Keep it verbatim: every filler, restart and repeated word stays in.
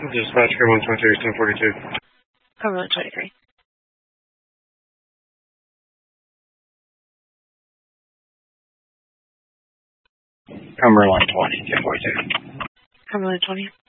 Dispatch Cumberland twenty-three, ten forty-two. Cumberland twenty-three. Cumberland twenty, ten forty-two. Cumberland twenty.